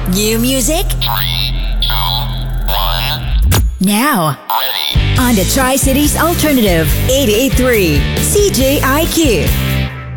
New music? 3, 2, 1. Now, Ready. on the Tri-Cities Alternative 88.3 CJIQ.